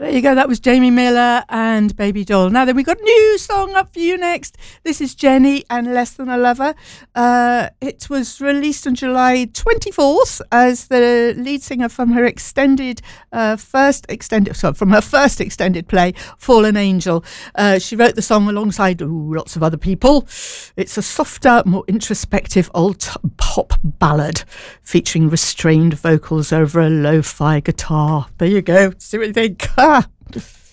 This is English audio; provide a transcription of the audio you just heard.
There you go. That was Jamie Miller and Baby Doll. Now then, we've got a new song up for you next. This is Jenny and Less Than a Lover. It was released on July 24th as the lead singer from her first extended play, Fallen Angel. She wrote the song alongside lots of other people. It's a softer, more introspective old pop ballad featuring restrained vocals over a lo-fi guitar. There you go. See what you think.